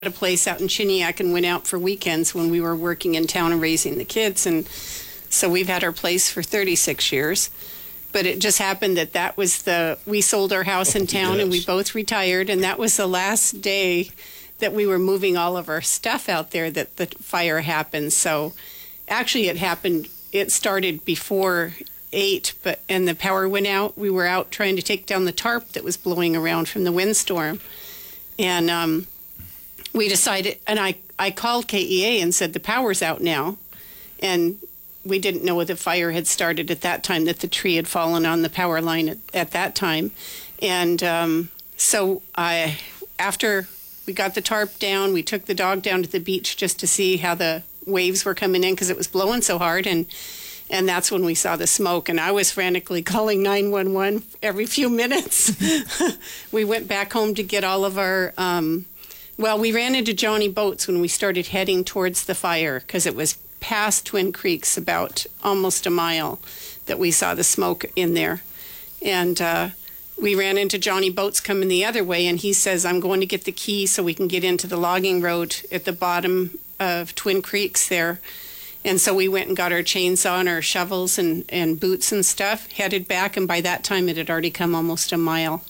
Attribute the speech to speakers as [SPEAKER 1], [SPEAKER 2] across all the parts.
[SPEAKER 1] a place out in Chiniac and went out for weekends when we were working in town and raising the kids. And so we've had our place for 36 years. But it just happened that we sold our house in town and we both retired. And that was the last day that we were moving all of our stuff out there that the fire happened. So actually it started before 8, and the power went out. We were out trying to take down the tarp that was blowing around from the windstorm. And we decided, and I called KEA and said, the power's out now. And we didn't know the fire had started at that time, that the tree had fallen on the power line at that time. And so after we got the tarp down, we took the dog down to the beach just to see how the waves were coming in because it was blowing so hard. And that's when we saw the smoke. And I was frantically calling 911 every few minutes. We went back home to get all of our... we ran into Johnny Boats when we started heading towards the fire because it was past Twin Creeks, about almost a mile, that we saw the smoke in there. And we ran into Johnny Boats coming the other way, and he says, I'm going to get the key so we can get into the logging road at the bottom of Twin Creeks there. And so we went and got our chainsaw and our shovels and boots and stuff, headed back, and by that time it had already come almost a mile.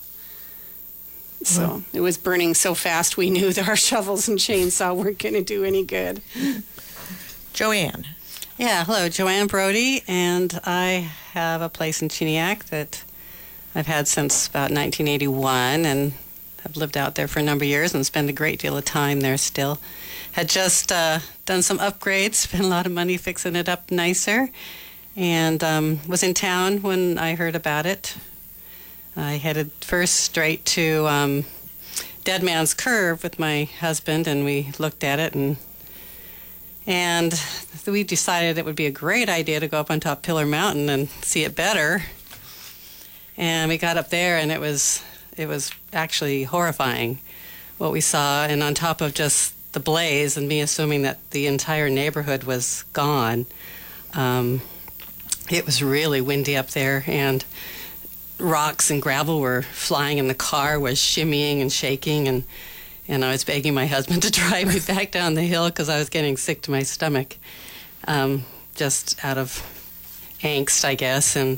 [SPEAKER 1] So it was burning so fast we knew that our shovels and chainsaw weren't going to do any good.
[SPEAKER 2] Joanne.
[SPEAKER 3] Yeah, hello, Joanne Brody, and I have a place in Chiniac that I've had since about 1981, and I've lived out there for a number of years and spent a great deal of time there still. Had just done some upgrades, spent a lot of money fixing it up nicer, and was in town when I heard about it. I headed first straight to Dead Man's Curve with my husband, and we looked at it, and we decided it would be a great idea to go up on top Pillar Mountain and see it better. And we got up there, and it was actually horrifying what we saw. And on top of just the blaze and me assuming that the entire neighborhood was gone, it was really windy up there, and rocks and gravel were flying, and the car was shimmying and shaking, and I was begging my husband to drive me back down the hill because I was getting sick to my stomach, just out of angst, I guess. And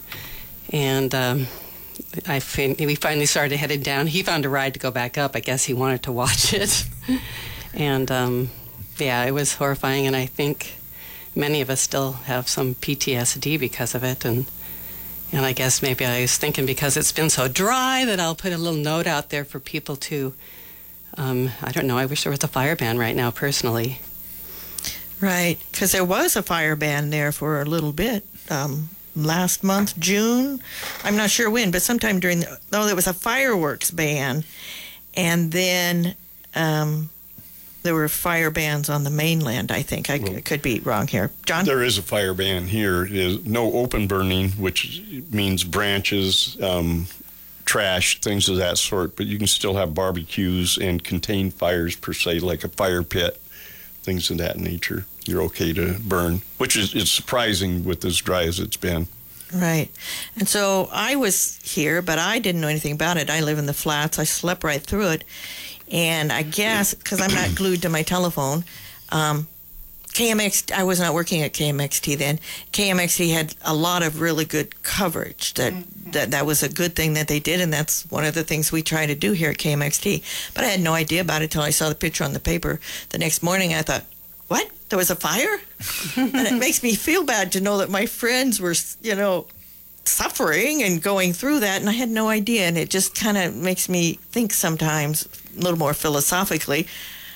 [SPEAKER 3] we finally started heading down. He found a ride to go back up. I guess he wanted to watch it. And it was horrifying, and I think many of us still have some PTSD because of it. And I guess maybe I was thinking because it's been so dry that I'll put a little note out there for people to, I don't know, I wish there was a fire ban right now, personally.
[SPEAKER 2] Right, because there was a fire ban there for a little bit. Last month, June, I'm not sure when, but sometime there was a fireworks ban. And then there were fire bans on the mainland, I think. I could be wrong here. John?
[SPEAKER 4] There is a fire ban here. It is no open burning, which means branches, trash, things of that sort. But you can still have barbecues and contained fires, per se, like a fire pit, things of that nature. You're okay to burn, which is surprising with as dry as it's been.
[SPEAKER 2] Right. And so I was here, but I didn't know anything about it. I live in the flats. I slept right through it. And I guess, because I'm not glued to my telephone, KMXT, I was not working at KMXT then. KMXT had a lot of really good coverage. That was a good thing that they did, and that's one of the things we try to do here at KMXT. But I had no idea about it until I saw the picture on the paper. The next morning I thought, what? There was a fire? And it makes me feel bad to know that my friends were, suffering and going through that, and I had no idea. And it just kind of makes me think sometimes, a little more philosophically,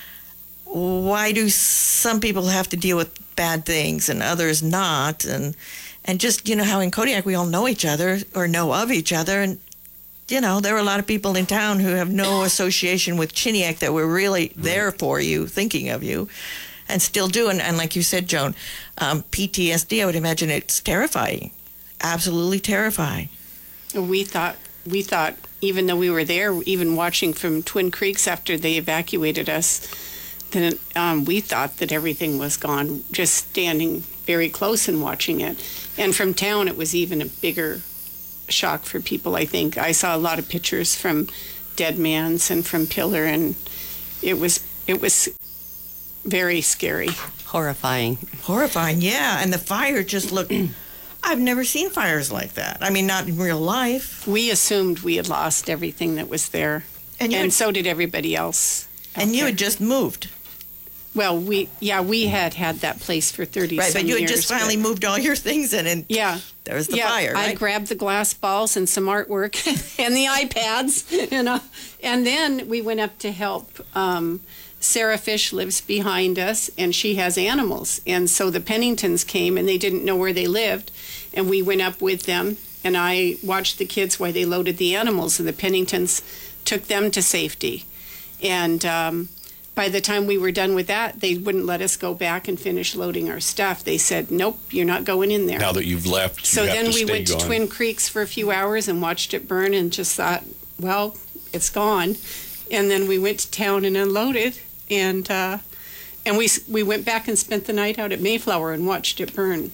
[SPEAKER 2] why do some people have to deal with bad things and others not? And just, how in Kodiak we all know each other or know of each other. And, there are a lot of people in town who have no association with Chiniac that were really there for you, thinking of you, and still do. And like you said, Joan, PTSD, I would imagine it's terrifying. Absolutely terrifying.
[SPEAKER 1] We thought, even though we were there, even watching from Twin Creeks after they evacuated us, then we thought that everything was gone, just standing very close and watching it. And from town, it was even a bigger shock for people, I think. I saw a lot of pictures from Dead Man's and from Pillar, and it was It was very scary.
[SPEAKER 3] Horrifying.
[SPEAKER 2] Horrifying, yeah. And the fire just looked. I've never seen fires like that. I mean, not in real life.
[SPEAKER 1] We assumed we had lost everything that was there, and so did everybody else.
[SPEAKER 2] And you
[SPEAKER 1] out
[SPEAKER 2] had just moved.
[SPEAKER 1] Well, we had that place for 30
[SPEAKER 2] Right,
[SPEAKER 1] some
[SPEAKER 2] but you had
[SPEAKER 1] years,
[SPEAKER 2] just finally moved all your things in, and
[SPEAKER 1] Yeah.
[SPEAKER 2] there was the fire,
[SPEAKER 1] I
[SPEAKER 2] right?
[SPEAKER 1] grabbed the glass balls and some artwork and the iPads, and then we went up to help. Sarah Fish lives behind us, and she has animals, and so the Penningtons came, and they didn't know where they lived, and we went up with them, and I watched the kids while they loaded the animals, and the Penningtons took them to safety, and by the time we were done with that, they wouldn't let us go back and finish loading our stuff. They said, "Nope, you're not going in there."
[SPEAKER 4] Now that you've left,
[SPEAKER 1] So
[SPEAKER 4] you have
[SPEAKER 1] then
[SPEAKER 4] to
[SPEAKER 1] we
[SPEAKER 4] stay
[SPEAKER 1] went to
[SPEAKER 4] gone.
[SPEAKER 1] Twin Creeks for a few hours and watched it burn and just thought, well, it's gone. And then we went to town and unloaded, and we went back and spent the night out at Mayflower and watched it burn.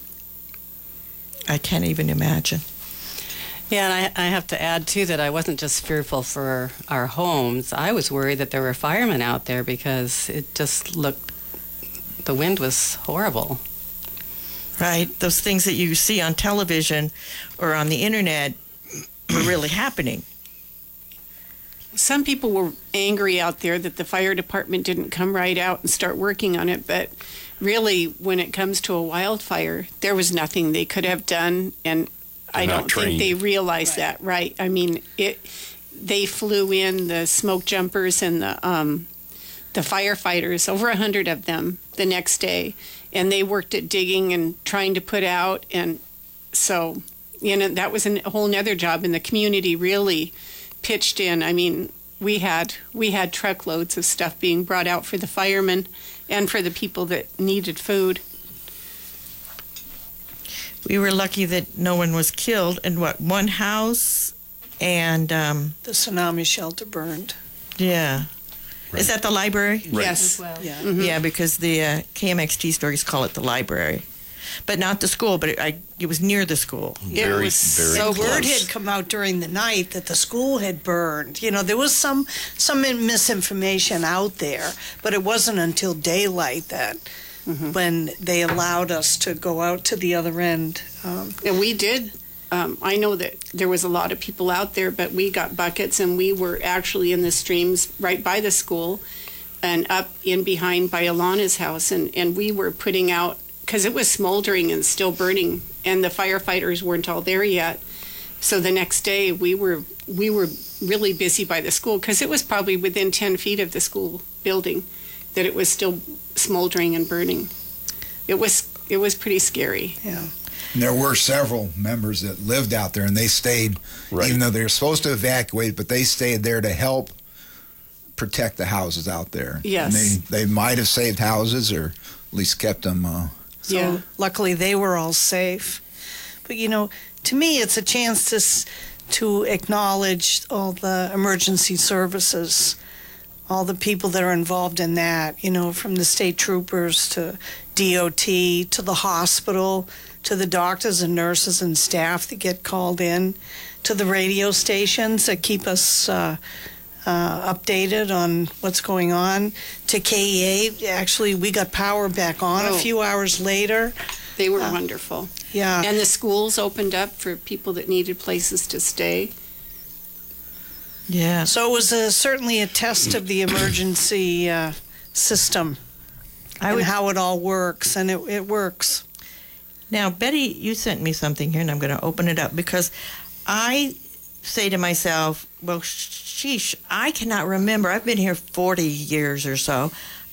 [SPEAKER 2] I can't even imagine.
[SPEAKER 3] Yeah, and I have to add, too, that I wasn't just fearful for our homes. I was worried that there were firemen out there because it just looked, the wind was horrible.
[SPEAKER 2] Right? Those things that you see on television or on the internet were really happening.
[SPEAKER 1] Some people were angry out there that the fire department didn't come right out and start working on it, but really, when it comes to a wildfire, there was nothing they could have done, and I
[SPEAKER 4] They're not
[SPEAKER 1] don't
[SPEAKER 4] trained.
[SPEAKER 1] think they realized that, right? I mean, they flew in the smoke jumpers and the firefighters, over 100 of them, the next day, and they worked at digging and trying to put out, and so, that was a whole nother job, and the community really pitched in. I mean, we had truckloads of stuff being brought out for the firemen and for the people that needed food.
[SPEAKER 2] We were lucky that no one was killed, and one house, and
[SPEAKER 5] The tsunami shelter burned.
[SPEAKER 2] yeah.
[SPEAKER 4] Right.
[SPEAKER 2] Is that the library?
[SPEAKER 4] Right.
[SPEAKER 1] Yes.
[SPEAKER 5] Yeah.
[SPEAKER 2] Yeah, because the KMXT stories call it the library, but not the school. But it was near the school.
[SPEAKER 1] It
[SPEAKER 4] Very,
[SPEAKER 1] was
[SPEAKER 4] very
[SPEAKER 1] so
[SPEAKER 4] close.
[SPEAKER 5] Word had come out during the night that the school had burned. There was some misinformation out there, but it wasn't until daylight that when they allowed us to go out to the other end.
[SPEAKER 1] And we did. I know that there was a lot of people out there, but we got buckets, and we were actually in the streams right by the school and up in behind by Alana's house, and we were putting out, because it was smoldering and still burning, and the firefighters weren't all there yet. So the next day, we were really busy by the school, because it was probably within 10 feet of the school building that it was still smoldering and burning. It was pretty scary.
[SPEAKER 5] Yeah.
[SPEAKER 6] And there were several members that lived out there, and they stayed,
[SPEAKER 4] Right.
[SPEAKER 6] even though they were supposed to evacuate, but they stayed there to help protect the houses out there.
[SPEAKER 1] Yes.
[SPEAKER 6] And they might have saved houses or at least kept them.
[SPEAKER 5] So
[SPEAKER 1] Yeah.
[SPEAKER 5] luckily they were all safe. But to me, it's a chance to acknowledge all the emergency services, all the people that are involved in that. From the state troopers to DOT to the hospital to the doctors and nurses and staff that get called in, to the radio stations that keep us updated on what's going on, to KEA. Actually, we got power back on a
[SPEAKER 1] Oh.
[SPEAKER 5] few hours later.
[SPEAKER 1] They were wonderful.
[SPEAKER 5] Yeah.
[SPEAKER 1] And the schools opened up for people that needed places to stay.
[SPEAKER 2] Yeah.
[SPEAKER 5] So it was certainly a test of the emergency system and how it all works, and it works.
[SPEAKER 2] Now, Betty, you sent me something here, and I'm going to open it up because I say to myself, well, sheesh, I cannot remember. I've been here 40 years or so.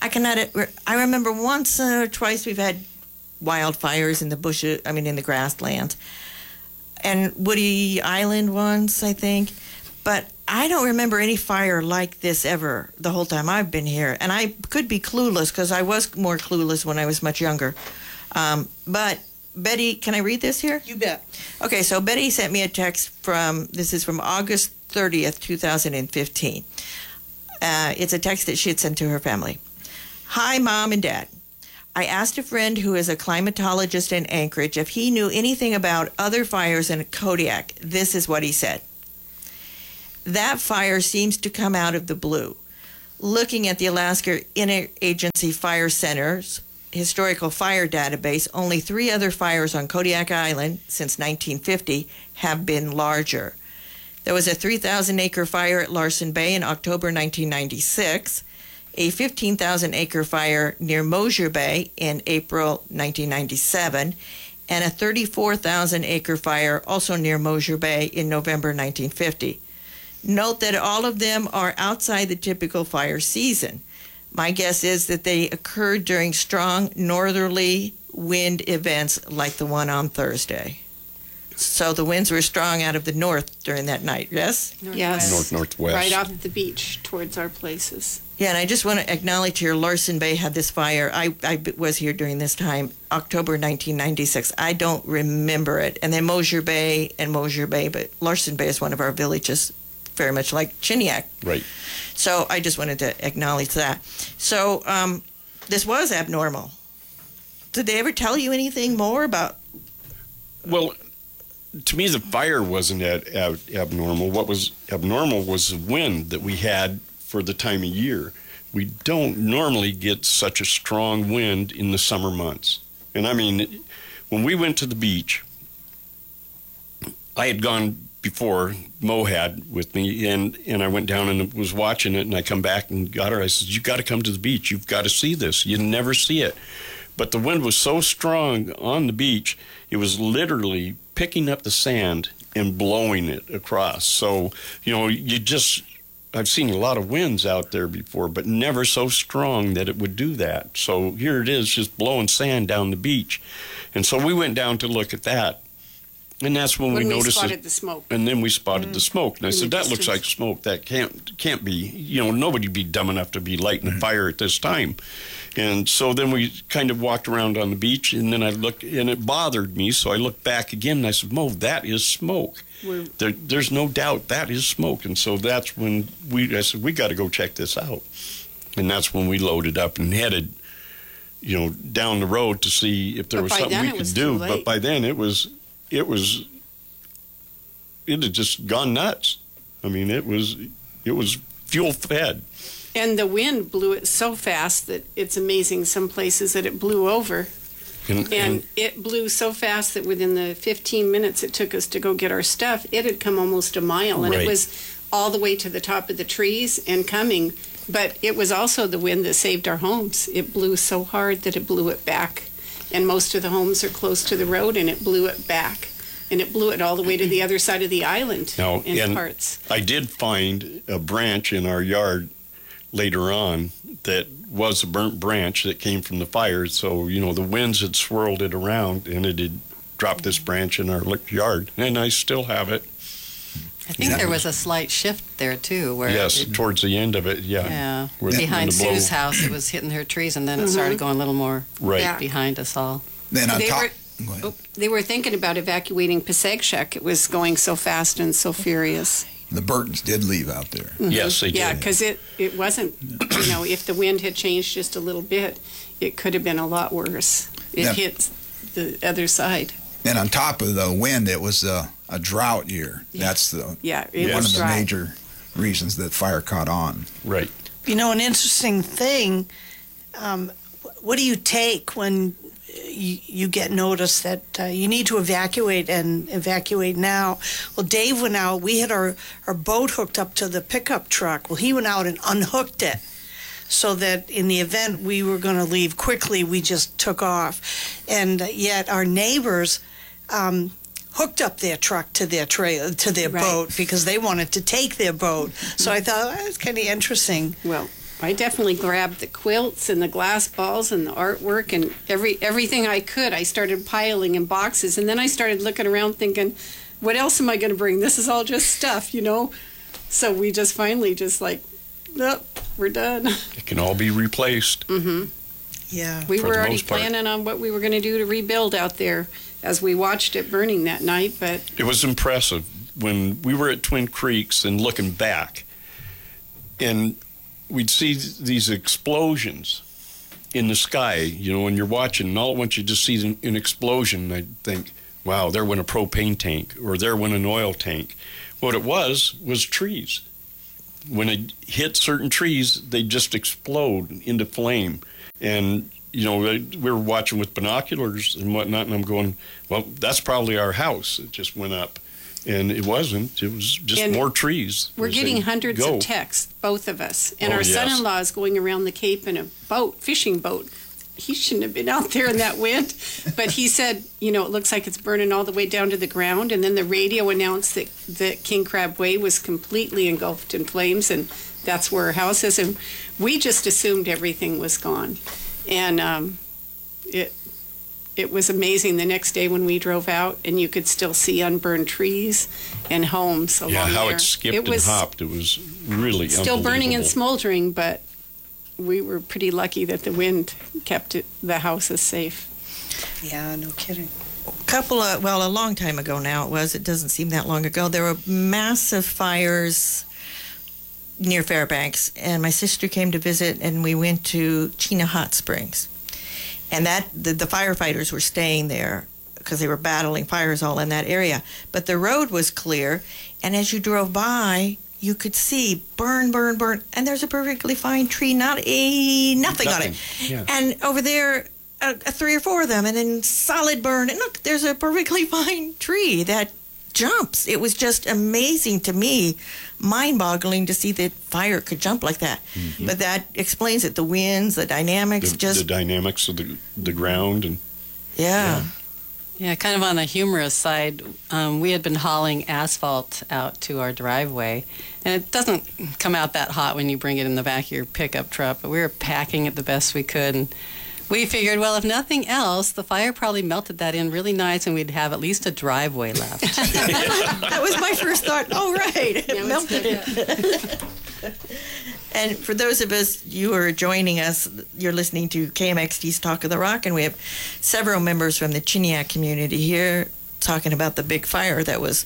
[SPEAKER 2] I remember once or twice we've had wildfires in the bushes, in the grasslands. And Woody Island once, I think. But I don't remember any fire like this ever the whole time I've been here. And I could be clueless because I was more clueless when I was much younger. But Betty, can I read this here?
[SPEAKER 5] You bet.
[SPEAKER 2] Okay, so Betty sent me a text this is from August 30th, 2015. It's a text that she had sent to her family. Hi, Mom and Dad. I asked a friend who is a climatologist in Anchorage if he knew anything about other fires in Kodiak. This is what he said. That fire seems to come out of the blue. looking at the Alaska Interagency Fire Center's historical fire database, only 3 other fires on Kodiak Island since 1950 have been larger. There was a 3,000-acre fire at Larsen Bay in October 1996, a 15,000-acre fire near Mosier Bay in April 1997, and a 34,000-acre fire also near Mosier Bay in November 1950. Note that all of them are outside the typical fire season. My guess is that they occurred during strong northerly wind events like the one on Thursday. So the winds were strong out of the north during that night, yes?
[SPEAKER 1] Yes.
[SPEAKER 4] Northwest.
[SPEAKER 1] Right off the beach towards our places.
[SPEAKER 2] Yeah, and I just want to acknowledge here, Larsen Bay had this fire. I was here during this time, October 1996. I don't remember it. And then Mosier Bay, but Larsen Bay is one of our villages, very much like Chiniak.
[SPEAKER 4] Right.
[SPEAKER 2] So I just wanted to acknowledge that. So this was abnormal. Did they ever tell you anything more about?
[SPEAKER 4] Well, to me, the fire wasn't abnormal. What was abnormal was the wind that we had for the time of year. We don't normally get such a strong wind in the summer months. And I mean, when we went to the beach, I had gone before, Mo had with me, and I went down and was watching it, and I come back and got her. I said, you got to come to the beach. You've got to see this. You never see it. But the wind was so strong on the beach, it was literally picking up the sand and blowing it across. So, you know, I've seen a lot of winds out there before, but never so strong that it would do that. So here it is, just blowing sand down the beach. And so we went down to look at that. And that's when we noticed
[SPEAKER 1] spotted the smoke.
[SPEAKER 4] And then we spotted the smoke. And I
[SPEAKER 1] In
[SPEAKER 4] said,
[SPEAKER 1] the
[SPEAKER 4] that looks
[SPEAKER 1] distance.
[SPEAKER 4] like smoke. That can't be, you know, nobody'd be dumb enough to be lighting a fire at this time. And so then we kind of walked around on the beach, and then I looked, and it bothered me. So I looked back again, and I said, Mo, that is smoke. There's no doubt that is smoke. And so that's when I said, we got to go check this out. And that's when we loaded up and headed, you know, down the road to see if there was something we could do. But by then it had just gone nuts. I mean, it was fuel fed.
[SPEAKER 1] And the wind blew it so fast that it's amazing some places that it blew over. And it blew so fast that within the 15 minutes it took us to go get our stuff, it had come almost a mile. And
[SPEAKER 4] Right.
[SPEAKER 1] it was all the way to the top of the trees and coming. But it was also the wind that saved our homes. It blew so hard that it blew it back. And most of the homes are close to the road, and it blew it back. And it blew it all the way to the other side of the island in parts.
[SPEAKER 4] I did find a branch in our yard later on that was a burnt branch that came from the fire. So, you know, the winds had swirled it around, and it had dropped this branch in our yard. And I still have it.
[SPEAKER 3] I think there was a slight shift there, too. Where
[SPEAKER 4] Yes, towards the end of it, yeah.
[SPEAKER 3] Yeah.
[SPEAKER 4] When
[SPEAKER 3] Behind
[SPEAKER 4] the blow-
[SPEAKER 3] Sue's house, it was hitting her trees, and then it started going a little more
[SPEAKER 4] Right.
[SPEAKER 1] Yeah.
[SPEAKER 3] behind us all.
[SPEAKER 6] Then on
[SPEAKER 1] They
[SPEAKER 6] top.
[SPEAKER 1] were-
[SPEAKER 6] Go ahead.
[SPEAKER 1] They were thinking about evacuating Pasegshek. It was going so fast and so furious.
[SPEAKER 6] The Burtons did leave out there.
[SPEAKER 4] Yes, they did.
[SPEAKER 1] Yeah, because it wasn't, you know, if the wind had changed just a little bit, it could have been a lot worse. It
[SPEAKER 6] Yeah.
[SPEAKER 1] hit the other side.
[SPEAKER 6] And on top of the wind, it was a drought year. That's
[SPEAKER 1] Yeah, it
[SPEAKER 6] one
[SPEAKER 1] was
[SPEAKER 6] of the
[SPEAKER 1] dry.
[SPEAKER 6] major reasons that fire caught on.
[SPEAKER 4] Right.
[SPEAKER 5] You know, an interesting thing, what do you take when you get notice that you need to evacuate and evacuate now? Well, Dave went out. We had our boat hooked up to the pickup truck. Well, he went out and unhooked it so that in the event we were going to leave quickly, we just took off. And yet our neighbors hooked up their truck to their trailer, to their
[SPEAKER 1] Right.
[SPEAKER 5] boat, because they wanted to take their boat. So I thought, that's kind of interesting.
[SPEAKER 1] Well, I definitely grabbed the quilts and the glass balls and the artwork and everything I could. I started piling in boxes, and then I started looking around thinking, what else am I going to bring? This is all just stuff, you know? So we just finally just like, nope, we're done.
[SPEAKER 4] It can all be replaced.
[SPEAKER 5] Yeah.
[SPEAKER 1] We
[SPEAKER 4] For
[SPEAKER 1] were
[SPEAKER 4] the
[SPEAKER 1] already
[SPEAKER 4] most part.
[SPEAKER 1] planning on what we were going to do to rebuild out there as we watched it burning that night, but
[SPEAKER 4] It was impressive when we were at Twin Creeks and looking back, and we'd see these explosions in the sky, you know, and you're watching, and all at once you just see an explosion, and I think, wow, there went a propane tank, or there went an oil tank. What it was trees. when it hit certain trees, they just explode into flame. And, you know, we were watching with binoculars and whatnot, and I'm going, well, that's probably our house. It just went up. And it wasn't. It was just
[SPEAKER 1] And
[SPEAKER 4] more trees.
[SPEAKER 1] We're
[SPEAKER 4] As
[SPEAKER 1] getting
[SPEAKER 4] they
[SPEAKER 1] hundreds
[SPEAKER 4] go.
[SPEAKER 1] of texts, both of us. And
[SPEAKER 4] Oh,
[SPEAKER 1] our
[SPEAKER 4] yes.
[SPEAKER 1] son-in-law is going around the Cape in a boat, fishing boat. He shouldn't have been out there in that wind. But he said, you know, it looks like it's burning all the way down to the ground. And then the radio announced that King Crab Way was completely engulfed in flames. And that's where our house is. And we just assumed everything was gone. And it was amazing the next day when we drove out, and you could still see unburned trees and homes along
[SPEAKER 4] Yeah, how
[SPEAKER 1] there.
[SPEAKER 4] it skipped
[SPEAKER 1] It was
[SPEAKER 4] and hopped. It was really
[SPEAKER 1] still burning and
[SPEAKER 4] unbelievable.
[SPEAKER 1] smoldering, but we were pretty lucky that the wind kept the houses safe.
[SPEAKER 5] Yeah, no kidding.
[SPEAKER 2] A long time ago now it doesn't seem that long ago, there were massive fires near Fairbanks, and my sister came to visit, and we went to Chena Hot Springs. And the firefighters were staying there because they were battling fires all in that area. But the road was clear, and as you drove by, you could see burn, and there's a perfectly fine tree, nothing on it.
[SPEAKER 4] Yeah.
[SPEAKER 2] And over there, 3 or 4 of them, and then solid burn. And look, there's a perfectly fine tree that jumps. It was just amazing to me, mind-boggling to see that fire could jump like that.
[SPEAKER 4] Mm-hmm.
[SPEAKER 2] But that explains it. The winds, the dynamics,
[SPEAKER 4] The dynamics of the ground. And
[SPEAKER 2] yeah.
[SPEAKER 3] Yeah, kind of on the humorous side, we had been hauling asphalt out to our driveway, and it doesn't come out that hot when you bring it in the back of your pickup truck, but we were packing it the best we could, and we figured, well, if nothing else, the fire probably melted that in really nice, and we'd have at least a driveway left.
[SPEAKER 2] That was my first thought. Oh, right. It melted it. And for those of us, you are joining us, you're listening to KMXT's Talk of the Rock, and we have several members from the Chiniak community here talking about the big fire that was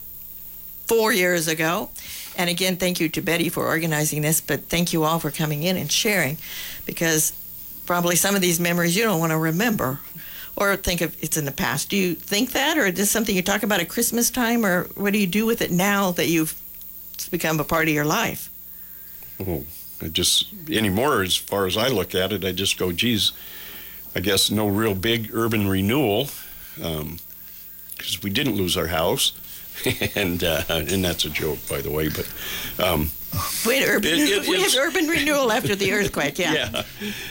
[SPEAKER 2] 4 years ago. And again, thank you to Betty for organizing this, but thank you all for coming in and sharing, because probably some of these memories you don't want to remember or think of it's in the past. Do you think that, or is this something you talk about at Christmas time, or what do you do with it now that it's become a part of your life?
[SPEAKER 4] Oh, anymore, as far as I look at it, I just go, geez, I guess no real big urban renewal, because we didn't lose our house. and that's a joke, by the way, but
[SPEAKER 2] We had urban renewal after the earthquake, yeah.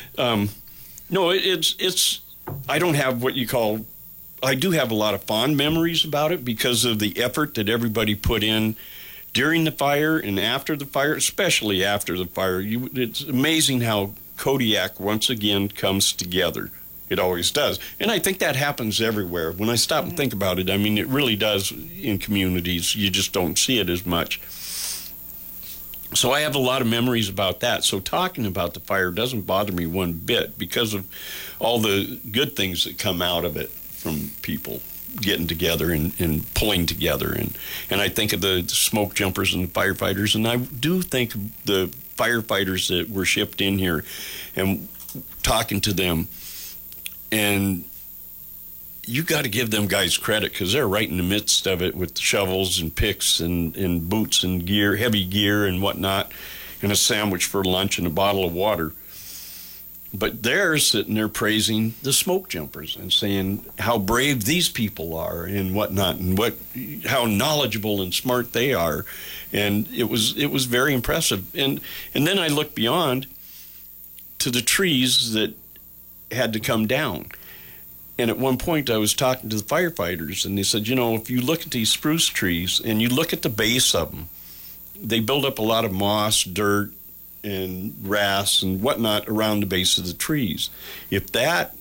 [SPEAKER 4] No, it's I don't have what you call, I do have a lot of fond memories about it because of the effort that everybody put in during the fire and after the fire, especially after the fire. It's amazing how Kodiak once again comes together. It always does. And I think that happens everywhere. When I stop and think about it, I mean, it really does in communities. You just don't see it as much. So I have a lot of memories about that. So talking about the fire doesn't bother me one bit because of all the good things that come out of it from people getting together and pulling together. And I think of the smoke jumpers and the firefighters, and I do think of the firefighters that were shipped in here and talking to them. And you got to give them guys credit because they're right in the midst of it with shovels and picks and boots and gear, heavy gear and whatnot, and a sandwich for lunch and a bottle of water. But they're sitting there praising the smoke jumpers and saying how brave these people are and whatnot, and how knowledgeable and smart they are. And it was very impressive. And then I looked beyond to the trees that had to come down. And at one point I was talking to the firefighters, and they said, you know, if you look at these spruce trees and you look at the base of them, they build up a lot of moss, dirt, and grass and whatnot around the base of the trees. If that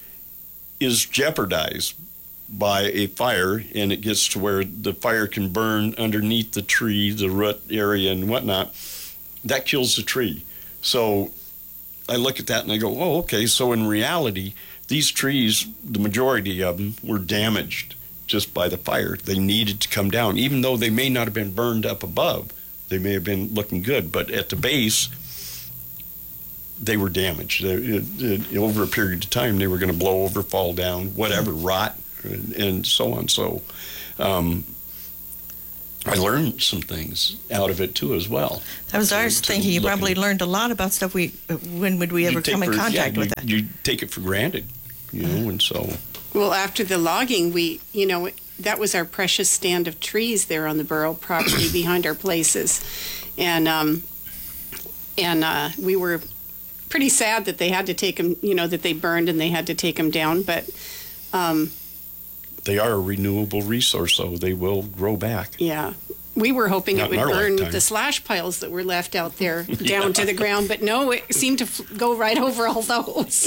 [SPEAKER 4] is jeopardized by a fire and it gets to where the fire can burn underneath the tree, the root area and whatnot, that kills the tree. So I look at that and I go, oh, okay, so in reality, these trees, the majority of them, were damaged just by the fire. They needed to come down, even though they may not have been burned up above. They may have been looking good, but at the base, they were damaged. Over a period of time, they were going to blow over, fall down, whatever, rot, and so on. So I learned some things out of it too as well.
[SPEAKER 2] That was ours
[SPEAKER 4] To
[SPEAKER 2] thinking. You
[SPEAKER 4] look
[SPEAKER 2] probably
[SPEAKER 4] at-
[SPEAKER 2] learned a lot about stuff when would we ever come in contact with that?
[SPEAKER 4] You take it for granted, and so.
[SPEAKER 1] Well, after the logging, that was our precious stand of trees there on the borough property behind our places, and we were pretty sad that they had to take them, that they burned and they had to take them down, but.
[SPEAKER 4] They are a renewable resource, so they will grow back.
[SPEAKER 1] Yeah. We were hoping
[SPEAKER 4] Not
[SPEAKER 1] it
[SPEAKER 4] in
[SPEAKER 1] would
[SPEAKER 4] our
[SPEAKER 1] burn
[SPEAKER 4] lifetime.
[SPEAKER 1] the slash piles that were left out there down to the ground, but no, it seemed to go right over all those.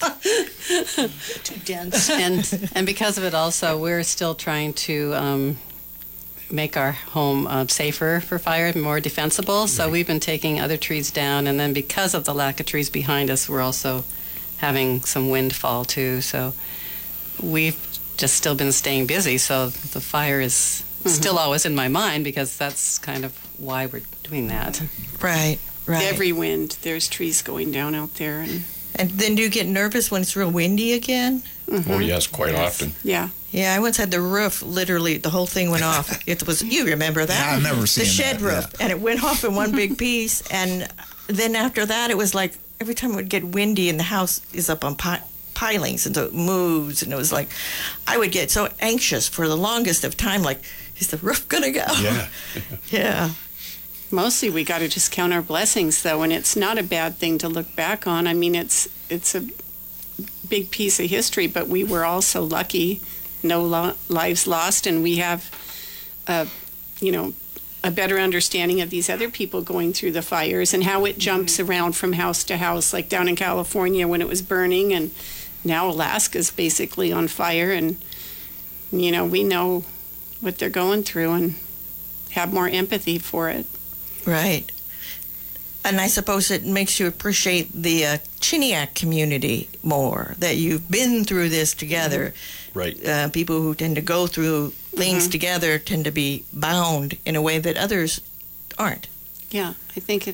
[SPEAKER 5] Too dense.
[SPEAKER 3] And because of it also, we're still trying to make our home safer for fire, more defensible. So we've been taking other trees down, and then because of the lack of trees behind us, we're also having some windfall too. So we've just still been staying busy. So the fire is still always in my mind because that's kind of why we're doing that.
[SPEAKER 2] Right.
[SPEAKER 1] Every wind, there's trees going down out there.
[SPEAKER 2] And then do you get nervous when it's real windy again?
[SPEAKER 4] Oh, yes, quite often.
[SPEAKER 1] Yeah.
[SPEAKER 2] Yeah, I once had the roof, literally, the whole thing went off. It was, you remember that?
[SPEAKER 6] Yeah, I remember
[SPEAKER 2] the
[SPEAKER 6] seeing
[SPEAKER 2] shed
[SPEAKER 6] that,
[SPEAKER 2] roof.
[SPEAKER 6] yeah.
[SPEAKER 2] And it went off in one big piece. And then after that, it was like every time it would get windy and the house is up on pilings, and so it moves. And it was like, I would get so anxious for the longest of time, like, is the roof going to go?
[SPEAKER 4] Yeah.
[SPEAKER 2] Yeah.
[SPEAKER 1] Mostly we got to just count our blessings, though, and it's not a bad thing to look back on. I mean, it's a big piece of history, but we were also lucky. No lives lost, and we have, a better understanding of these other people going through the fires and how it jumps around from house to house, like down in California when it was burning, and now Alaska's basically on fire, and, we know what they're going through and have more empathy for it.
[SPEAKER 2] Right. And I suppose it makes you appreciate the Chiniac community more, that you've been through this together.
[SPEAKER 4] Right.
[SPEAKER 2] People who tend to go through things together tend to be bound in a way that others aren't.
[SPEAKER 1] Yeah, I think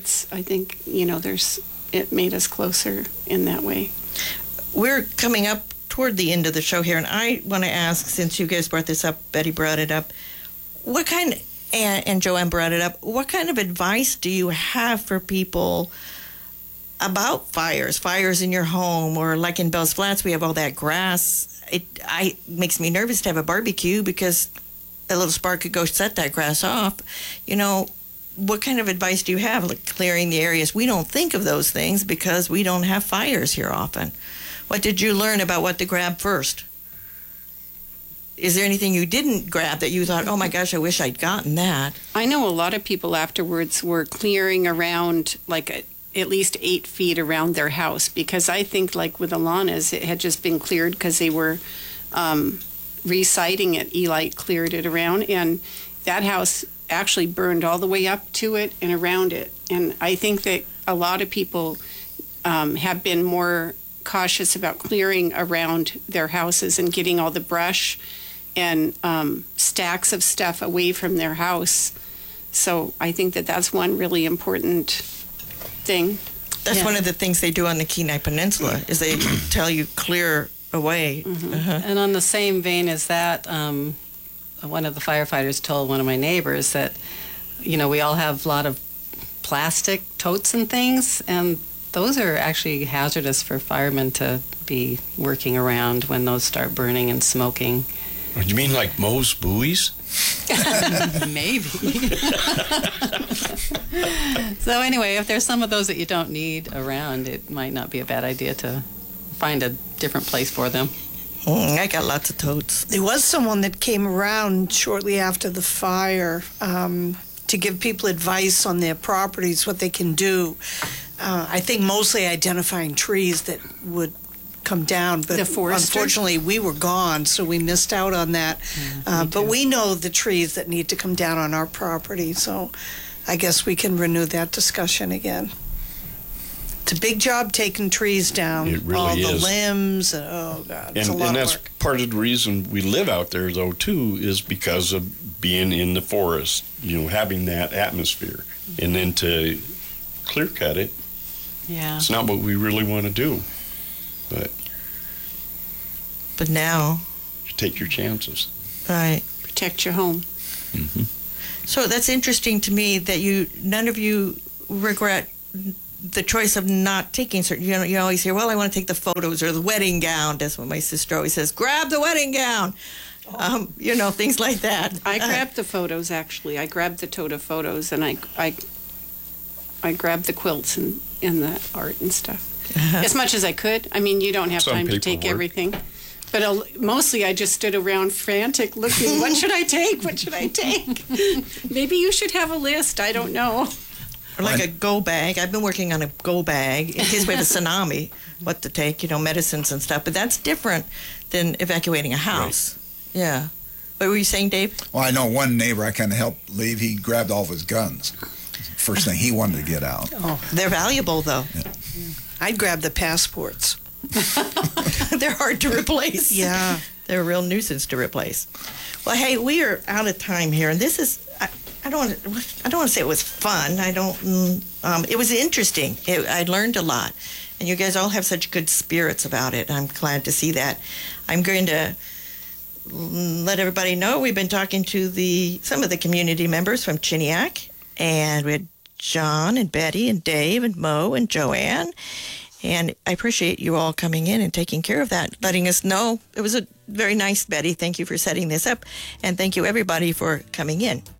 [SPEAKER 1] it made us closer in that way.
[SPEAKER 2] We're coming up toward the end of the show here, and I want to ask, since you guys brought this up, Betty brought it up, and Joanne brought it up, what kind of advice do you have for people about fires in your home, or like in Bell's Flats, we have all that grass. It makes me nervous to have a barbecue because a little spark could go set that grass off. What kind of advice do you have, like clearing the areas? We don't think of those things because we don't have fires here often. What did you learn about what to grab first? Is there anything you didn't grab that you thought, oh my gosh, I wish I'd gotten that?
[SPEAKER 1] I know a lot of people afterwards were clearing around, like at least 8 feet around their house, because I think, like with Alana's, it had just been cleared because they were reciting it. Eli cleared it around, and that house actually burned all the way up to it and around it. And I think that a lot of people have been more cautious about clearing around their houses and getting all the brush and stacks of stuff away from their house. So I think that that's one really important thing.
[SPEAKER 2] That's one of the things they do on the Kenai Peninsula, is they tell you clear away.
[SPEAKER 3] And on the same vein as that, one of the firefighters told one of my neighbors that, we all have a lot of plastic totes and things, and those are actually hazardous for firemen to be working around when those start burning and smoking.
[SPEAKER 4] You mean like Moe's buoys?
[SPEAKER 3] Maybe. So anyway, if there's some of those that you don't need around, it might not be a bad idea to find a different place for them.
[SPEAKER 2] I got lots of totes.
[SPEAKER 5] There was someone that came around shortly after the fire to give people advice on their properties, what they can do. I think mostly identifying trees that would come down, but
[SPEAKER 1] The forester?
[SPEAKER 5] unfortunately we were gone, so we missed out on that. But we know the trees that need to come down on our property, so I guess we can renew that discussion again. It's a big job taking trees down.
[SPEAKER 4] It really
[SPEAKER 5] all the
[SPEAKER 4] is.
[SPEAKER 5] limbs. Oh God, it's a lot
[SPEAKER 4] And
[SPEAKER 5] of
[SPEAKER 4] that's
[SPEAKER 5] work.
[SPEAKER 4] part of the reason we live out there, though, too, is because of being in the forest, having that atmosphere. And then to clear cut it,
[SPEAKER 3] Yeah.
[SPEAKER 4] it's not what we really want to do. But
[SPEAKER 2] But now,
[SPEAKER 4] you take your chances.
[SPEAKER 2] right.
[SPEAKER 1] Protect your home.
[SPEAKER 2] So that's interesting to me that none of you regret the choice of not taking certain. You always hear, well, I want to take the photos or the wedding gown. That's what my sister always says. Grab the wedding gown. Things like that.
[SPEAKER 1] I grabbed the photos, actually. I grabbed the Tota photos, and I grabbed the quilts and the art and stuff. As much as I could. I mean, you don't have
[SPEAKER 4] Some
[SPEAKER 1] time to take
[SPEAKER 4] paperwork.
[SPEAKER 1] everything. But mostly I just stood around frantic looking, what should I take? What should I take? Maybe you should have a list. I don't know.
[SPEAKER 2] Or like a go bag. I've been working on a go bag in case we have a tsunami, what to take, medicines and stuff. But that's different than evacuating a house. Yeah. What were you saying, Dave?
[SPEAKER 6] Well, I know one neighbor I kind of helped leave. He grabbed all of his guns. First thing he wanted to get out.
[SPEAKER 2] They're valuable, though.
[SPEAKER 5] I'd grab the passports.
[SPEAKER 2] They're hard to replace.
[SPEAKER 5] Yeah.
[SPEAKER 2] They're a real nuisance to replace. Well, hey, we are out of time here, and this is. I don't want to say it was fun. It was interesting. I learned a lot, and you guys all have such good spirits about it. I'm glad to see that. I'm going to let everybody know we've been talking to some of the community members from Chiniac, and we had John and Betty and Dave and Mo and Joanne. And I appreciate you all coming in and taking care of that, letting us know. It was a very nice, Betty. Thank you for setting this up. And thank you, everybody, for coming in.